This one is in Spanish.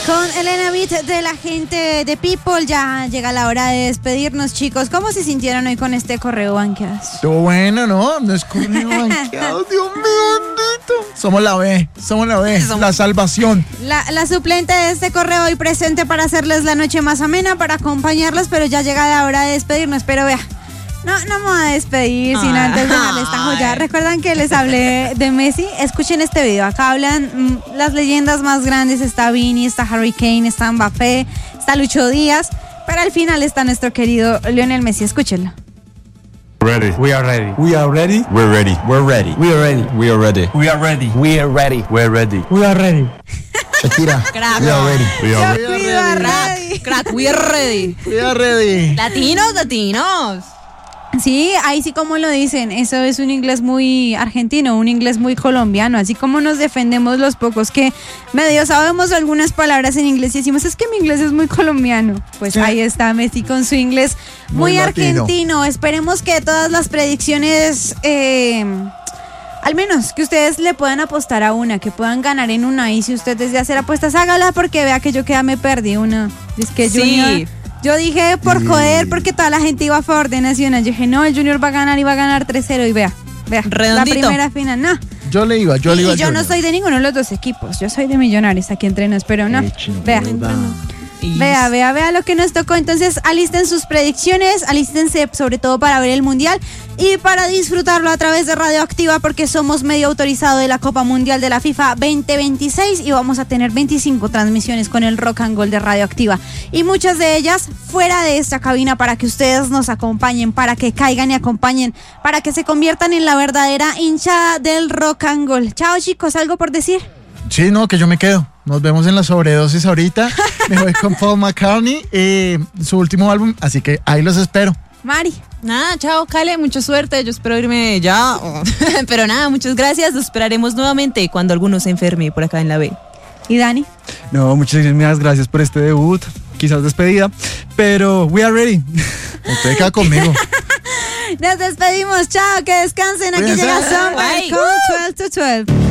Con Elena Beat de la gente de People, ya llega la hora de despedirnos, chicos. ¿Cómo se sintieron hoy con este correo banqueado? Estuvo bueno, ¿no? No es correo banqueado, Dios mío, bendito. Somos la B, la salvación. La suplente de este correo hoy presente para hacerles la noche más amena, para acompañarlos, pero ya llega la hora de despedirnos. Pero vea, no me voy a despedir sin antes dejarles esta joya. ¿Recuerdan que les hablé de Messi? Escuchen este video. Acá hablan las leyendas más grandes. Está Vini, está Harry Kane, está Mbappé, está Lucho Díaz. Pero al final está nuestro querido Lionel Messi. Escúchenlo. Ready. We are ready. We are ready. We're ready. We're ready. We are ready. We are ready. We are ready. We are ready. We're ready. We are ready. Shakira. Crack. We are ready. We are Yo ready. cuido a Ready. Crack, we are ready. We are ready. Latinos. Sí, ahí sí como lo dicen, eso es un inglés muy argentino, un inglés muy colombiano, así como nos defendemos los pocos que medio sabemos algunas palabras en inglés y decimos, es que mi inglés es muy colombiano. Pues sí. Ahí está Messi con su inglés muy latino. argentino. Esperemos que todas las predicciones, al menos que ustedes le puedan apostar a una, que puedan ganar en una, y si usted desea hacer apuestas, hágala porque vea que yo que ya me perdí una. Es que Sí. Junior... Yo dije por joder, porque toda la gente iba a favor de Nacional. Yo dije, no, el Junior va a ganar y va a ganar 3-0. Y vea, Redondito. la primera final, no. Yo le iba Y al yo no Junior. soy de ninguno de los dos equipos. Yo soy de Millonarios, aquí entre nos, pero no. Vea. Vea lo que nos tocó. Entonces, alisten sus predicciones, alístense sobre todo para ver el Mundial y para disfrutarlo a través de Radioactiva, porque somos medio autorizado de la Copa Mundial de la FIFA 2026 y vamos a tener 25 transmisiones con el Rock and Roll de Radioactiva y muchas de ellas fuera de esta cabina para que ustedes nos acompañen, para que caigan y acompañen, para que se conviertan en la verdadera hincha del Rock and Roll. Chao, chicos, ¿algo por decir? Sí, no, que yo me quedo. Nos vemos en la sobredosis ahorita. Me voy con Paul McCartney, su último álbum, así que ahí los espero. Mari. Nada, chao, Kale, mucha suerte. Yo espero irme ya. Pero nada, muchas gracias. Los esperaremos nuevamente cuando alguno se enferme por acá en la B. ¿Y Dani? No, muchísimas gracias por este debut. Quizás despedida, pero we are ready. Usted queda conmigo. Nos despedimos, chao, que descansen. Aquí Cuídense. llega Somebody Bye. con 12 to 12.